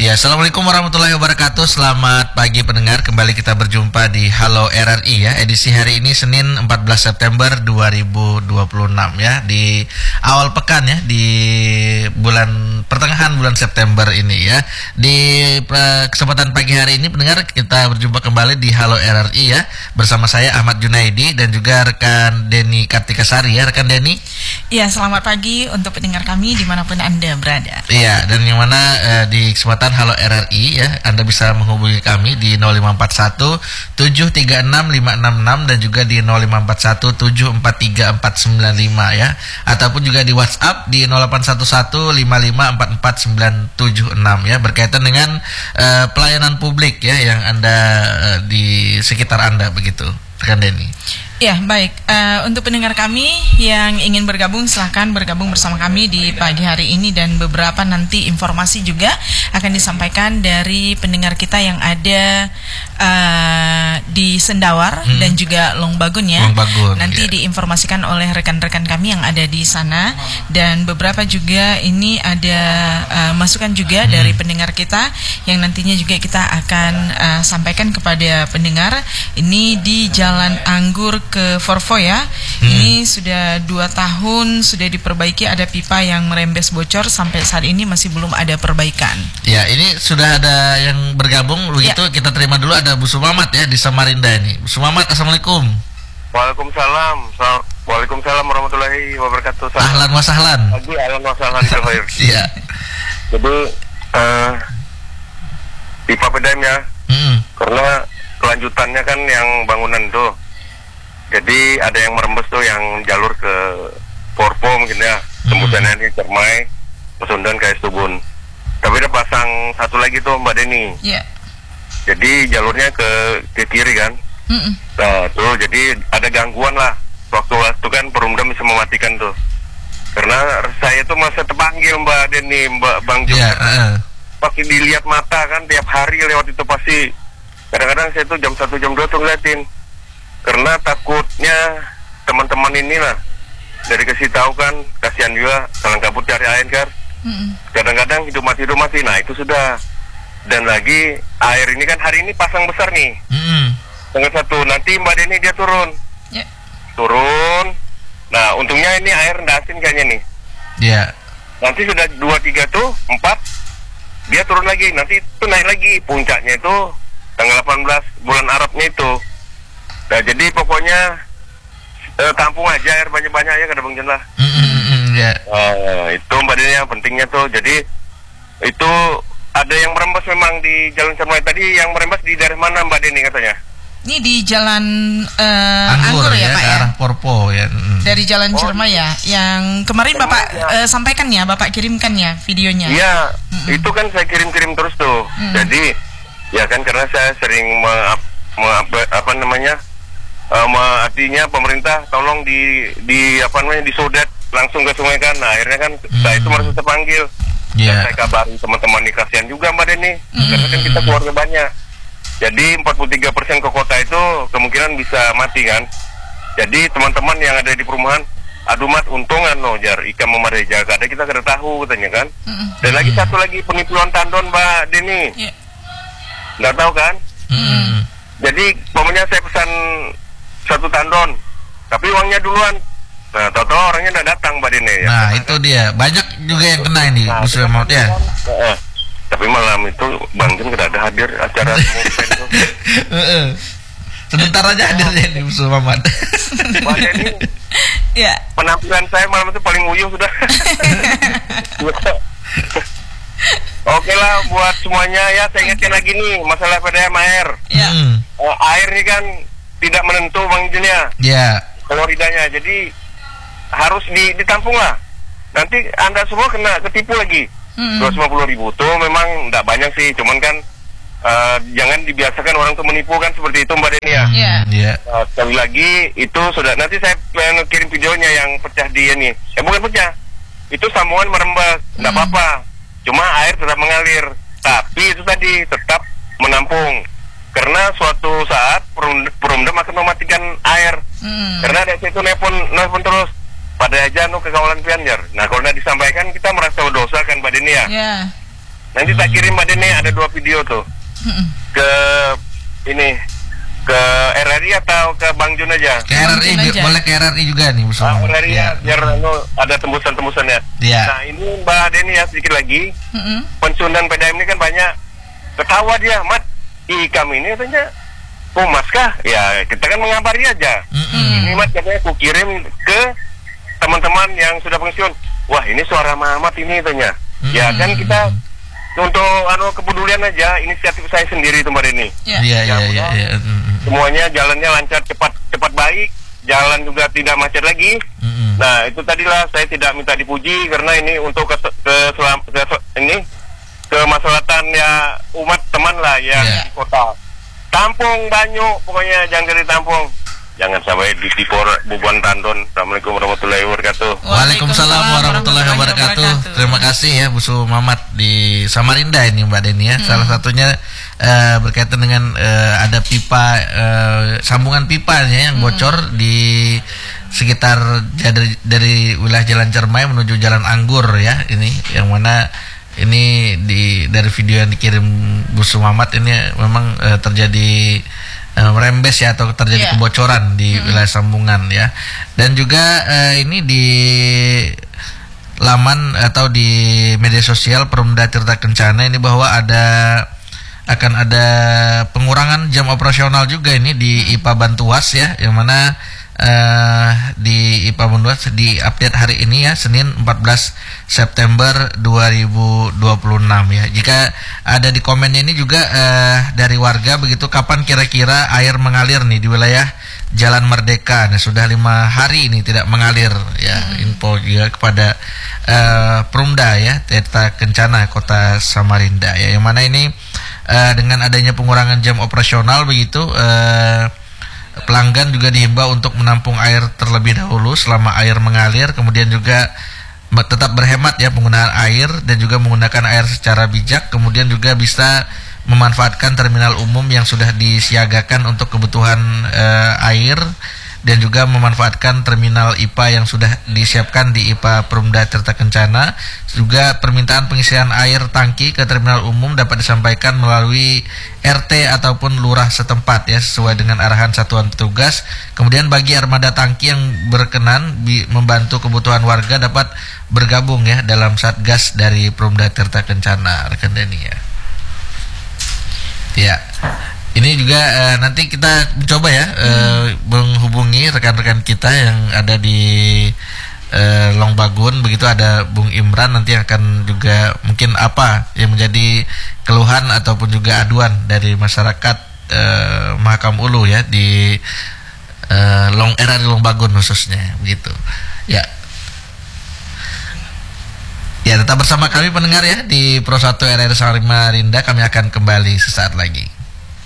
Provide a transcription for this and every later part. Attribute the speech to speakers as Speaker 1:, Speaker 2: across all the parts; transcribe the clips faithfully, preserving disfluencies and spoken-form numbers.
Speaker 1: Ya, Assalamualaikum warahmatullahi wabarakatuh. Selamat pagi pendengar. Kembali kita berjumpa di Halo R R I ya. Edisi hari ini Senin empat belas September dua ribu dua puluh enam ya. Di awal pekan ya, di bulan pertengahan bulan September ini ya. Di uh, kesempatan pagi hari ini pendengar, kita berjumpa kembali di Halo R R I ya. Bersama saya Ahmad Junaidi dan juga rekan Denny Kartikasari ya. Rekan Denny.
Speaker 2: Iya, selamat pagi untuk pendengar kami dimanapun Anda berada.
Speaker 1: Iya, dan yang mana uh, di kesempatan Halo R R I ya, Anda bisa menghubungi kami di nol lima empat satu tujuh tiga enam lima enam enam dan juga di nol lima empat satu tujuh empat tiga empat sembilan lima ya, ataupun juga di WhatsApp di nol delapan satu satu lima lima empat empat sembilan tujuh enam ya, berkaitan dengan uh, pelayanan publik ya yang Anda uh, di sekitar Anda begitu, rekan Denny.
Speaker 2: Ya, baik. Uh, untuk pendengar kami yang ingin bergabung, silahkan bergabung bersama kami di pagi hari ini, dan beberapa nanti informasi juga akan disampaikan dari pendengar kita yang ada uh, di Sendawar hmm. dan juga Longbagun ya.
Speaker 1: Longbagun,
Speaker 2: nanti ya. Diinformasikan oleh rekan-rekan kami yang ada di sana, dan beberapa juga ini ada uh, masukan juga hmm. dari pendengar kita yang nantinya juga kita akan uh, sampaikan kepada pendengar. Ini di Jalan Anggur ke Forfo ya. Hmm. Ini sudah dua tahun sudah diperbaiki, ada pipa yang merembes bocor, sampai saat ini masih belum ada perbaikan.
Speaker 1: Ya, ini sudah ada yang bergabung begitu ya. Kita terima dulu, ada Bu Sumamat ya di Samarinda ini. Bu Sumamat, Assalamualaikum.
Speaker 3: Waalaikumsalam. Waalaikumsalam warahmatullahi wabarakatuh. Salam.
Speaker 1: Ahlan wa sahlan.
Speaker 3: Lagi ahlan wa sahlan Jafair.
Speaker 1: Iya.
Speaker 3: Jadi uh, pipa P D M ya. Hmm. Karena kelanjutannya kan yang bangunan tuh. Jadi ada yang merembes tuh yang jalur ke Forfo mungkin ya, tembusannya di Cermai, Pasundan, K S Tubun. Tapi ada pasang satu lagi tuh Mbak Denny.
Speaker 2: Iya. Yeah.
Speaker 3: Jadi jalurnya ke, ke kiri kan. Mm-mm. Nah tuh jadi ada gangguan lah. Waktu-waktu kan Perumdam bisa mematikan tuh. Karena saya tuh masa terpanggil Mbak Denny, Mbak Bang Jo. Yeah, uh. Pasti dilihat mata kan tiap hari lewat itu pasti. Kadang-kadang saya tuh jam satu jam dua tuh ngeliatin. Karena takutnya teman-teman ini lah dari kasih tahu kan, kasihan juga kalang kabut cari air kan. Mm-hmm. Kadang-kadang hidup mati hidup mati. Nah itu sudah. Dan lagi air ini kan hari ini pasang besar nih. Mm-hmm. Tanggal satu nanti Mbak Denny dia turun. Yeah. Turun. Nah untungnya ini air rendah asin kayaknya nih. Iya. Yeah. Nanti sudah dua tiga tuh empat dia turun lagi. Nanti itu naik lagi, puncaknya itu tanggal delapan belas bulan Arabnya itu. Nah jadi pokoknya eh, tampung aja air banyak-banyak ya, kada Bang Jen lah. Mm-hmm, yeah. uh, itu Mbak Denny yang pentingnya tuh. Jadi itu ada yang merembes memang di Jalan Cermai tadi. Yang merembes di daerah mana Mbak Denny katanya?
Speaker 2: Ini di Jalan uh,
Speaker 1: Anggur,
Speaker 2: Anggur ya,
Speaker 1: ya
Speaker 2: Pak ya?
Speaker 1: Arah Forfo ya. Mm.
Speaker 2: Dari Jalan
Speaker 3: oh,
Speaker 2: Cermai ya. Yang kemarin Bapak ya. uh, sampaikan ya, Bapak kirimkan ya videonya.
Speaker 3: Iya, mm-hmm. itu kan saya kirim-kirim terus tuh. Mm. Jadi ya kan karena saya sering me, me, apa namanya? Um, artinya pemerintah tolong di di apa namanya disodet langsung ke sungai kan. Nah akhirnya kan hmm. saya itu merasa terpanggil. Yeah. Dan saya kabarin teman-teman nih, kasihan juga Mbak Denny. Hmm. Karena kan kita keluarga banyak. Jadi empat puluh tiga persen ke kota itu kemungkinan bisa mati kan. Jadi teman-teman yang ada di perumahan, aduh mat untungan no jar ikan memadai jaga ada kita kada tahu katanya kan. Hmm. Dan lagi satu lagi penipuan tandon Mbak Denny. Yeah. Nggak tahu kan. Hmm. Jadi pokoknya saya pesan satu tandon, tapi uangnya duluan. Nah, tahu-tahu orangnya udah datang Mbak Denny ya.
Speaker 1: Nah, itu dia. Banyak juga yang kena ini, Bu Sumamat ya.
Speaker 3: Kan, tapi malam itu Bang Jen tidak ada hadir acara itu.
Speaker 1: Sebentar aja hadirnya nih Bu Sumamat.
Speaker 3: Mbak Denny. Ya. Penampilan saya malam itu paling uyuh sudah. Oke lah buat semuanya ya, saya ingatkan lagi nih masalah P D M air. Ya. Hmm. Uh, air ini kan tidak menentu Bang Jen ya. Yeah. Kloridanya, jadi harus di, ditampung lah. Nanti Anda semua kena ketipu lagi. Mm-hmm. dua ratus lima puluh ribu tuh memang tidak banyak sih, cuman kan uh, jangan dibiasakan orang tuh menipu kan seperti itu Mbak Denny ya. Yeah. Yeah. Uh, sekali lagi itu sudah, nanti saya kirim videonya yang pecah di ini. Eh bukan pecah, itu sambungan merembes, tidak mm-hmm. apa-apa. Cuma air tetap mengalir, tapi itu tadi tetap menampung. Karena suatu saat Perumdam akan mematikan air. Hmm. Karena ada itu nelpon nelpon terus. pada aja nu kekawalan pianjar. Nah kalau tidak disampaikan kita merasa dosa kan Mbak Denny ya. Yeah. Nanti tak kirim Mbak Dene, ada dua video tuh. Ke ini ke R R I atau ke Bang Jun aja?
Speaker 1: Ke R R I, boleh ke R R I juga nih, Bu
Speaker 3: Ah, R R I ya,
Speaker 1: ya.
Speaker 3: biar anu, ada tembusan-tembusannya.
Speaker 1: Ya.
Speaker 3: Nah ini Mbak Deni ya sedikit lagi.
Speaker 2: Mm-mm.
Speaker 3: Pensiunan P D M ini kan banyak. Ketawa dia, Mat, ikam ini katanya Pumas kah? Ya kita kan mengabari aja.
Speaker 1: Mm-mm.
Speaker 3: Ini Mat katanya aku kirim ke teman-teman yang sudah pensiun. Wah ini suara Mamat ini katanya.
Speaker 1: Mm-mm.
Speaker 3: Ya kan kita untuk anu kepedulian aja, inisiatif saya sendiri itu Mbak Deni.
Speaker 2: Ya.
Speaker 1: Iya, iya,
Speaker 3: Ya,
Speaker 1: iya, iya. Mm-mm.
Speaker 3: Semuanya jalannya lancar, cepat cepat baik, jalan juga tidak macet lagi.
Speaker 1: Mm-mm.
Speaker 3: Nah itu tadilah saya tidak minta dipuji karena ini untuk ke, ke, selam- ke ini kemaslahatan ya umat teman lah yang
Speaker 1: Yeah.
Speaker 3: di kota. Tampung banyak pokoknya, jangan dari tampung. Jangan sampai di Tipor Bubuan Tandon. Assalamualaikum warahmatullahi wabarakatuh.
Speaker 1: Waalaikumsalam warahmatullahi wabarakatuh. Terima kasih ya Bu Su Mamat di Samarinda ini Mbak Deni ya. Hmm. Salah satunya uh, berkaitan dengan uh, ada pipa uh, sambungan pipanya yang bocor hmm. di sekitar dari, dari wilayah Jalan Cermai menuju Jalan Anggur ya. Ini yang mana ini di dari video yang dikirim Bu Su Mamat ini memang uh, terjadi Uh, merembes ya atau terjadi yeah. kebocoran di hmm. wilayah sambungan ya. Dan juga uh, ini di laman atau di media sosial Perumda Tirta Kencana ini bahwa ada akan ada pengurangan jam operasional juga ini di I P A Bantuas ya, yang mana uh, di I P A Bantuas di update hari ini ya, Senin empat belas September dua ribu dua puluh enam ya. Jika ada di komennya ini juga uh, dari warga begitu, kapan kira-kira air mengalir nih di wilayah Jalan Merdeka. Nah, sudah lima hari ini tidak mengalir ya. Hmm. Info juga kepada uh, Perumda ya Tirta Kencana Kota Samarinda ya, yang mana ini Uh, dengan adanya pengurangan jam operasional begitu, uh, pelanggan juga dihimbau untuk menampung air terlebih dahulu selama air mengalir, kemudian juga tetap berhemat ya penggunaan air dan juga menggunakan air secara bijak, kemudian juga bisa memanfaatkan terminal umum yang sudah disiagakan untuk kebutuhan uh, air, dan juga memanfaatkan terminal I P A yang sudah disiapkan di I P A Perumda Tirta Kencana. Juga permintaan pengisian air tangki ke terminal umum dapat disampaikan melalui R T ataupun lurah setempat ya, sesuai dengan arahan satuan petugas. Kemudian bagi armada tangki yang berkenan bi- membantu kebutuhan warga dapat bergabung ya dalam Satgas dari Perumda Tirta Kencana, rekan Deni ya. Ya. Ini juga uh, nanti kita mencoba ya uh, menghubungi rekan-rekan kita yang ada di uh, Longbagun, begitu ada Bung Imran nanti akan juga mungkin apa yang menjadi keluhan ataupun juga aduan dari masyarakat uh, Mahakam Ulu ya di uh, Long R R I Longbagun khususnya begitu. Ya. Ya, tetap bersama kami pendengar ya di Pro satu R R I Samarinda, kami akan kembali sesaat lagi.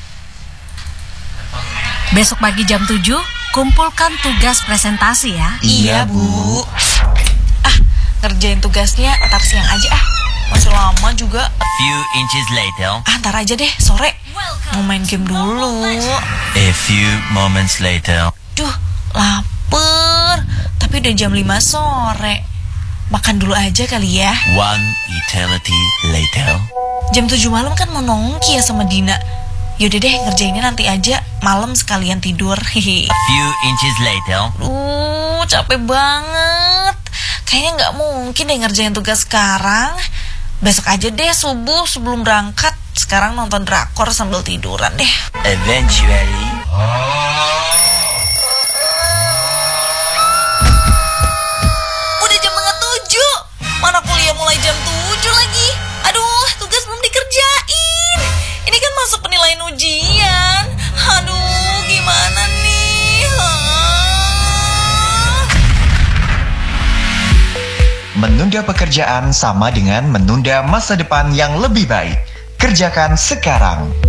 Speaker 4: Besok pagi jam tujuh, kumpulkan tugas presentasi ya.
Speaker 5: Iya, Bu. Ah, ngerjain tugasnya ntar siang aja ah. Masih lama juga.
Speaker 6: A few inches later.
Speaker 5: Ah, ntar aja deh, sore. Mau main game dulu.
Speaker 6: A few moments later.
Speaker 5: Duh, lapar. Tapi udah jam lima sore. Makan dulu aja kali ya.
Speaker 6: One eternity later.
Speaker 5: Jam tujuh malam kan mau nongki ya sama Dina. Yaudah deh, ngerjainnya nanti aja, malam sekalian tidur. Hehe.
Speaker 6: A few inches later.
Speaker 5: Duh, capek banget. Kayaknya nggak mungkin deh ngerjain tugas sekarang. Besok aja deh subuh sebelum berangkat. Sekarang nonton drakor sambil tiduran deh.
Speaker 6: Eventually.
Speaker 5: Udah jam setengah tujuh. Mana kuliah mulai jam tujuh lagi. Aduh, tugas belum dikerjain. Ini kan masuk penilaian ujian. Aduh, gimana nih? Hah?
Speaker 7: Menunda pekerjaan sama dengan menunda masa depan yang lebih baik. Kerjakan sekarang.